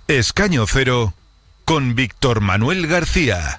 Escaño Cero con Víctor Manuel García.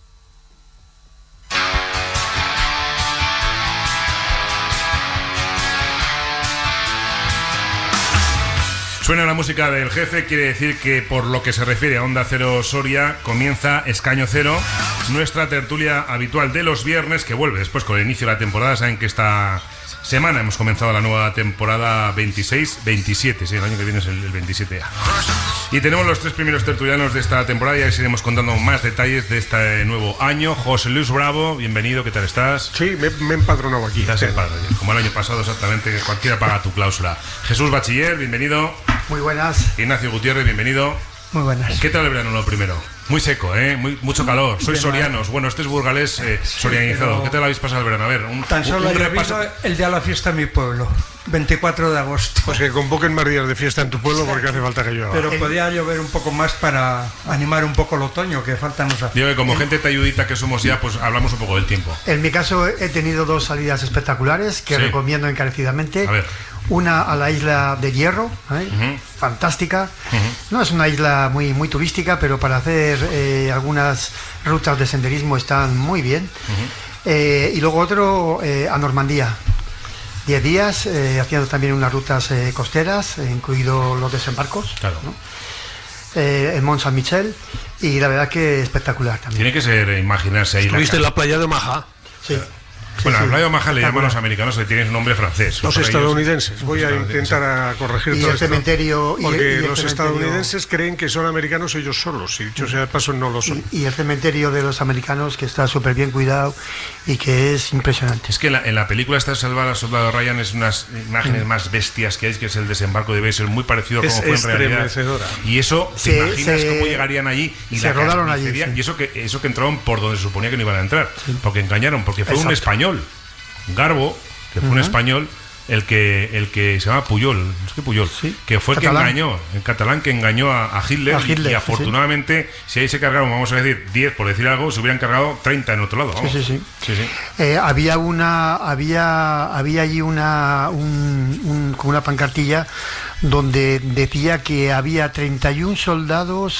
Suena la música del jefe, quiere decir que por lo que se refiere a Onda Cero Soria, comienza Escaño Cero, nuestra tertulia habitual de los viernes, que vuelve después con el inicio de la temporada. Saben que esta semana hemos comenzado la nueva temporada 26-27, sí, el año que viene es el 27 ya. Y tenemos los tres primeros tertulianos de esta temporada y ya les iremos contando más detalles de este nuevo año. José Luis Bravo, bienvenido, ¿qué tal estás? Sí, me he empadronado aquí. Estás empadronado, como el año pasado exactamente, que cualquiera paga tu cláusula. Jesús Bachiller, bienvenido. Muy buenas. Ignacio Gutiérrez, bienvenido. Muy buenas. ¿Qué tal el verano lo primero? Muy seco, mucho calor. Sois sorianos. Bueno, este es burgalés sorianizado. ¿Qué tal habéis pasado el verano? A ver, tan solo un repaso. El día de la fiesta en mi pueblo, 24 de agosto. Pues que convoquen más días de fiesta en tu pueblo porque hace falta que llueva. Pero podía llover un poco más para animar un poco el otoño, que falta nos hace. Digo que como gente talludita que somos ya, pues hablamos un poco del tiempo. En mi caso he tenido dos salidas espectaculares que recomiendo encarecidamente. A ver. Una a la isla de Hierro, fantástica. No es una isla muy turística, pero para hacer algunas rutas de senderismo están muy bien. Y luego otro a Normandía. 10 días haciendo también unas rutas costeras, incluido los desembarcos. Claro. ¿no? En Mont Saint-Michel, y la verdad que espectacular también. Tiene que ser imaginarse ahí. Estuviste en la playa de Omaha. Sí. Bueno, la playa de Omaha le llaman los americanos, que tienen un nombre francés. Los estadounidenses. Voy a intentar corregir todo esto. Porque los estadounidenses creen que son americanos ellos solos, y dicho sea de paso no lo son. Y el cementerio de los americanos, que está súper bien cuidado y que es impresionante. Es que en la película esta Salvar al Soldado Ryan es unas imágenes más bestias que hay, que es el desembarco, debe ser muy parecido a como fue en realidad. Y eso, ¿te imaginas cómo llegarían allí? Y se rodaron allí. Sí. Y eso que entraron por donde se suponía que no iban a entrar, porque engañaron, porque fue un español, Garbo, que fue un español, el que se llama Puyol, que fue catalán. el catalán que engañó a Hitler, y afortunadamente, si ahí se cargaron, vamos a decir, 10 por decir algo, se hubieran cargado 30 en otro lado. Vamos. Sí. Había allí como una pancartilla donde decía que había 31 soldados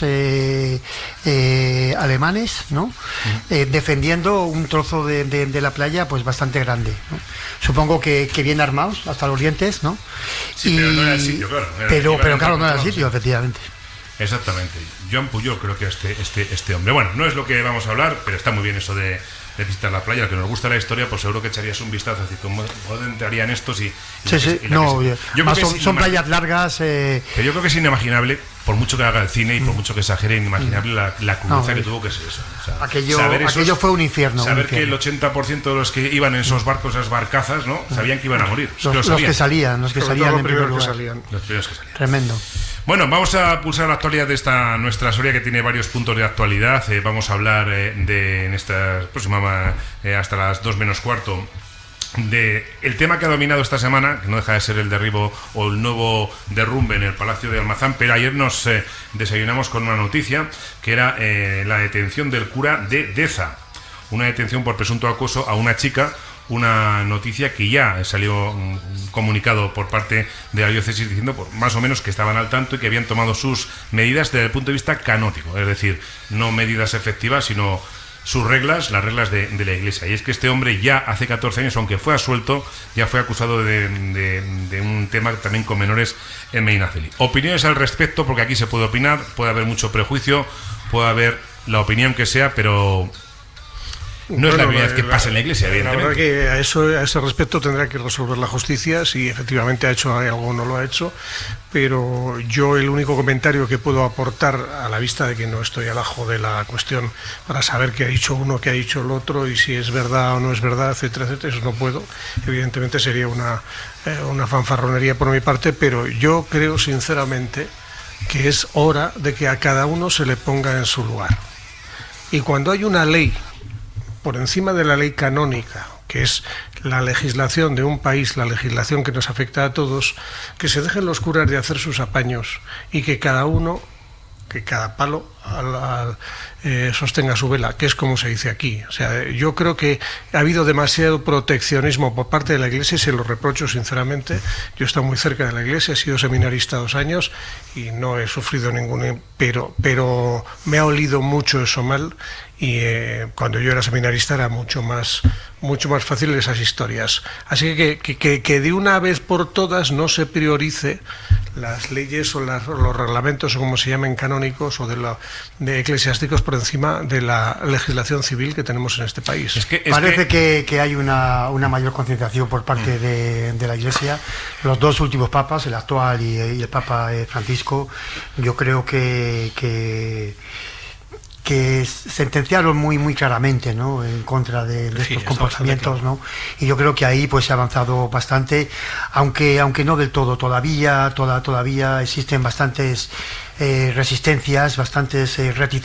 alemanes, ¿no? Defendiendo un trozo de la playa pues bastante grande, ¿no? Supongo que bien armados hasta los dientes, ¿no? Sí, pero no era el sitio, claro. Pero claro, no era el sitio, efectivamente. Exactamente. Joan Puyol, creo que este hombre. Bueno, no es lo que vamos a hablar, pero está muy bien eso de visitar la playa. Al que nos gusta la historia, pues seguro que echarías un vistazo, así como entrarían estos son playas largas. Pero yo creo que es inimaginable, por mucho que haga el cine y por mucho que exagere, inimaginable la crudeza que tuvo que ser eso. O sea, aquello fue un infierno. Saber que el 80% de los que iban en esos barcos, esas barcazas, ¿no? Sabían que iban a morir. Los que salían en primer lugar. Los primeros que salían. Tremendo. Bueno, vamos a pulsar la actualidad de esta nuestra Soria, que tiene varios puntos de actualidad. Vamos a hablar en esta próxima hasta las 2 menos cuarto de el tema que ha dominado esta semana, que no deja de ser el derribo o el nuevo derrumbe en el Palacio de Almazán. Pero ayer nos desayunamos con una noticia que era la detención del cura de Deza, una detención por presunto acoso a una chica. Una noticia que ya salió un comunicado por parte de la diócesis diciendo más o menos que estaban al tanto y que habían tomado sus medidas desde el punto de vista canónico, es decir, no medidas efectivas, sino sus reglas, las reglas de la Iglesia. Y es que este hombre ya hace 14 años, aunque fue absuelto, ya fue acusado de un tema también con menores en Medinaceli. Opiniones al respecto, porque aquí se puede opinar, puede haber mucho prejuicio, puede haber la opinión que sea, pero no es la primera vez que pasa en la Iglesia, evidentemente. La verdad que a ese respecto tendrá que resolver la justicia, si efectivamente ha hecho algo o no lo ha hecho, pero yo el único comentario que puedo aportar, a la vista de que no estoy al ajo de la cuestión para saber qué ha dicho uno, qué ha dicho el otro, y si es verdad o no es verdad, etcétera, eso no puedo. Evidentemente sería una fanfarronería por mi parte, pero yo creo sinceramente que es hora de que a cada uno se le ponga en su lugar. Y cuando hay una ley por encima de la ley canónica, que es la legislación de un país, la legislación que nos afecta a todos, que se dejen los curas de hacer sus apaños y que cada uno que cada palo sostenga su vela, que es como se dice aquí. O sea, yo creo que ha habido demasiado proteccionismo por parte de la Iglesia y se lo reprocho sinceramente. Yo he estado muy cerca de la Iglesia, he sido seminarista 2 años y no he sufrido ningún... Pero me ha olido mucho eso mal y cuando yo era seminarista era mucho más fácil esas historias. Así que de una vez por todas no se priorice las leyes o los reglamentos o como se llamen canónicos o de eclesiásticos por encima de la legislación civil que tenemos en este país. Parece que hay una mayor concienciación por parte de la Iglesia. Los 2 últimos papas, el actual y el Papa Francisco, yo creo que sentenciaron muy claramente, ¿no?, en contra de estos comportamientos, ¿no? Y yo creo que ahí pues se ha avanzado bastante, aunque no del todo. Todavía existen bastantes resistencias, bastantes reticencias